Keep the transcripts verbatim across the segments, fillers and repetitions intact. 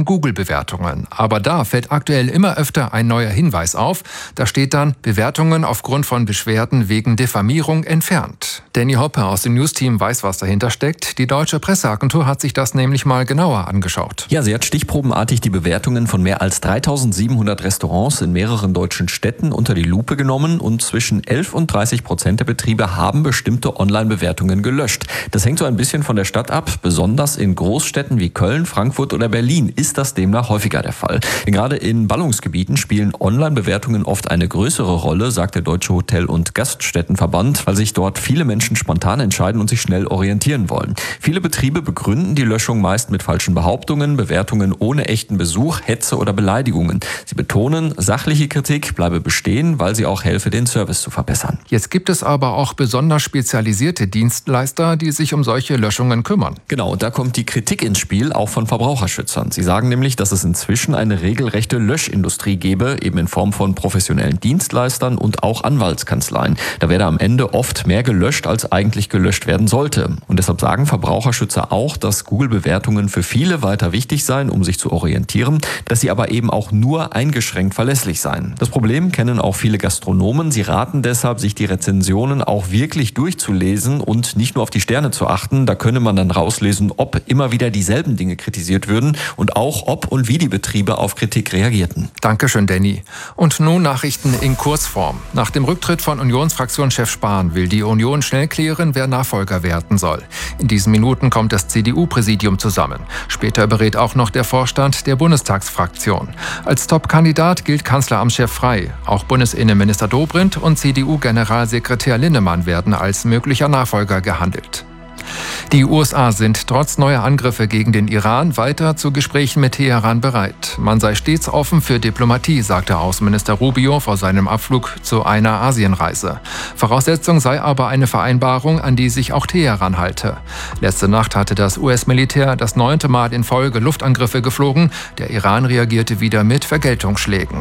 Google-Bewertungen. Aber da fällt aktuell immer öfter ein neuer Hinweis auf. Da steht dann, Bewertungen aufgrund von Beschwerden wegen Diffamierung entfernt. Danny Hoppe aus dem News-Team weiß, was dahinter steckt. Die Deutsche Presseagentur hat sich das nämlich mal genauer angeschaut. Ja, sie hat stichprobenartig die Bewertungen von mehr als dreitausendsiebenhundert Restaurants in mehreren deutschen Städten unter die Lupe genommen und zwischen elf und dreißig Prozent der Betriebe haben bestimmte Online-Bewertungen gelöscht. Das hängt so ein bisschen von der Stadt ab. Besonders in Großstädten wie Köln, Frankfurt oder Berlin ist das demnach häufiger der Fall. Denn gerade in Ballungsgebieten spielen Online-Bewertungen oft eine größere Rolle, sagt der Deutsche Hotel- und Gaststättenverband, weil sich dort viele Menschen spontan entscheiden und sich schnell orientieren wollen. Viele Betriebe begründen die Löschung meist mit falschen Behauptungen, Bewertungen ohne echten Besuch, Hetze oder Beleidigungen. Sie betonen, sachliche Kritik bleibe bestehen, weil sie auch helfe, den Service zu verbessern. Jetzt gibt es aber auch besonders spezialisierte Dienstleister, die sich um solche Löschungen kümmern. Genau, da kommt die Kritik ins Spiel, auch von Verbraucherschützern. Sie sagen nämlich, dass es inzwischen eine regelrechte Löschindustrie gebe, eben in Form von professionellen Dienstleistern und auch Anwaltskanzleien. Da werde am Ende oft mehr gelöscht, als eigentlich gelöscht werden sollte. Und deshalb sagen Verbraucherschützer auch, dass Google-Bewertungen für viele weiter wichtig seien, um sich zu orientieren, dass sie aber eben auch nur eingeschränkt verlässlich seien. Das Problem kennen auch viele Gastronomen. Sie raten deshalb, sich die Rezensionen auch wirklich durchzulesen und nicht nur auf die Sterne zu achten. Da könne man dann rauslesen, ob immer wieder dieselben Dinge kritisiert würden und auch ob und wie die Betriebe auf Kritik reagierten. Dankeschön, Danny. Und nun Nachrichten in Kurzform. Nach dem Rücktritt von Unionsfraktionschef Spahn will die Union schnell klären, wer Nachfolger werden soll. In diesen Minuten kommt das C D U-Präsidium zusammen. Später berät auch noch der Vorstand der Bundestagsfraktion. Als Top-Kandidat gilt Kanzleramtschef Frey. Auch Bundesinnenminister Dobrindt und C D U-Generalsekretär Linnemann werden als möglicher Nachfolger gehandelt. Die U S A sind trotz neuer Angriffe gegen den Iran weiter zu Gesprächen mit Teheran bereit. Man sei stets offen für Diplomatie, sagte Außenminister Rubio vor seinem Abflug zu einer Asienreise. Voraussetzung sei aber eine Vereinbarung, an die sich auch Teheran halte. Letzte Nacht hatte das U S-Militär das neunte Mal in Folge Luftangriffe geflogen. Der Iran reagierte wieder mit Vergeltungsschlägen.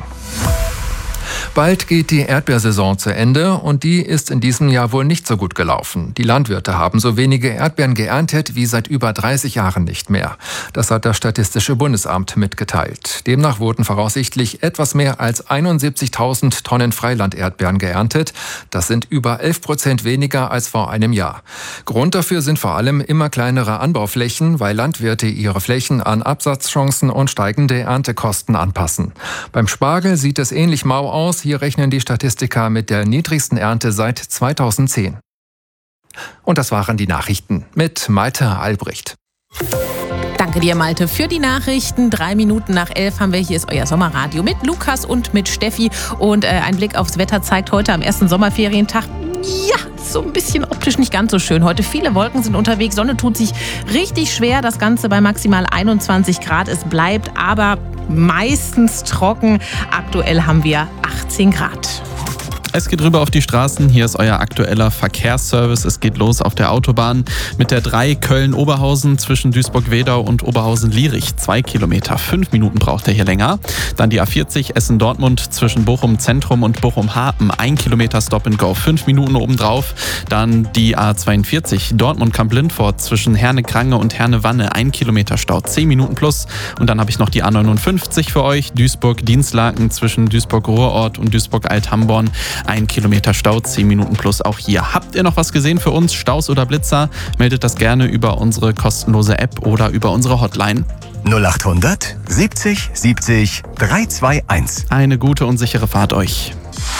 Bald geht die Erdbeersaison zu Ende und die ist in diesem Jahr wohl nicht so gut gelaufen. Die Landwirte haben so wenige Erdbeeren geerntet wie seit über dreißig Jahren nicht mehr. Das hat das Statistische Bundesamt mitgeteilt. Demnach wurden voraussichtlich etwas mehr als einundsiebzigtausend Tonnen Freiland-Erdbeeren geerntet. Das sind über elf Prozent weniger als vor einem Jahr. Grund dafür sind vor allem immer kleinere Anbauflächen, weil Landwirte ihre Flächen an Absatzchancen und steigende Erntekosten anpassen. Beim Spargel sieht es ähnlich mau aus. Hier rechnen die Statistiker mit der niedrigsten Ernte seit zweitausendzehn. Und das waren die Nachrichten mit Malte Albrecht. Danke dir, Malte, für die Nachrichten. Drei Minuten nach elf haben wir. Hier ist euer Sommerradio mit Lukas und mit Steffi. Und äh, ein Blick aufs Wetter zeigt heute am ersten Sommerferientag, ja, so ein bisschen optisch nicht ganz so schön. Heute viele Wolken sind unterwegs. Sonne tut sich richtig schwer. Das Ganze bei maximal einundzwanzig Grad. Es bleibt aber meistens trocken. Aktuell haben wir achtzehn Grad. Es geht rüber auf die Straßen. Hier ist euer aktueller Verkehrsservice. Es geht los auf der Autobahn mit der drei Köln-Oberhausen zwischen Duisburg-Wedau und Oberhausen-Lierich. Zwei Kilometer, fünf Minuten braucht er hier länger. Dann die A vierzig Essen-Dortmund zwischen Bochum-Zentrum und Bochum-Hapen. Ein Kilometer Stop-and-Go, fünf Minuten obendrauf. Dann die A zweiundvierzig Dortmund-Kamp-Lindfort zwischen Herne-Krange und Herne-Wanne. Ein Kilometer Stau, zehn Minuten plus. Und dann habe ich noch die A neunundfünfzig für euch. Duisburg-Dienstlaken zwischen Duisburg-Ruhrort und Duisburg-Alt-Hamborn. Ein Kilometer Stau, zehn Minuten plus auch hier. Habt ihr noch was gesehen für uns, Staus oder Blitzer? Meldet das gerne über unsere kostenlose App oder über unsere Hotline. null achthundert siebzig siebzig dreihunderteinundzwanzig. Eine gute und sichere Fahrt euch.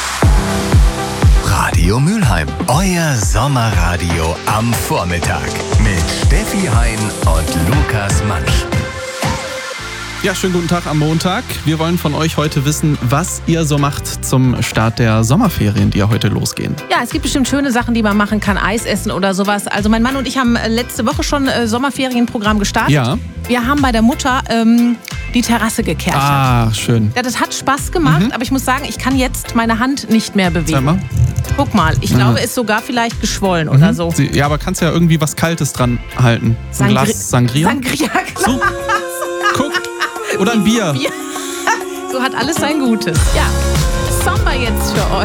Radio Mülheim, euer Sommerradio am Vormittag mit Steffi Hein und Lukas Mansch. Ja, schönen guten Tag am Montag. Wir wollen von euch heute wissen, was ihr so macht zum Start der Sommerferien, die ja heute losgehen. Ja, es gibt bestimmt schöne Sachen, die man machen kann. Eis essen oder sowas. Also mein Mann und ich haben letzte Woche schon ein Sommerferienprogramm gestartet. Ja. Wir haben bei der Mutter ähm, die Terrasse gekehrt. Ah, schön. Ja, das hat Spaß gemacht, mhm. aber ich muss sagen, ich kann jetzt meine Hand nicht mehr bewegen. Sag mal. Guck mal, ich ja. glaube, ist sogar vielleicht geschwollen mhm. oder so. Ja, aber kannst ja irgendwie was Kaltes dran halten. So ein Sangri- Glas Sangria? Sangria, klar. So. Guck. Oder ein Bier. Bier. So hat alles sein Gutes. Ja, Samba jetzt für euch.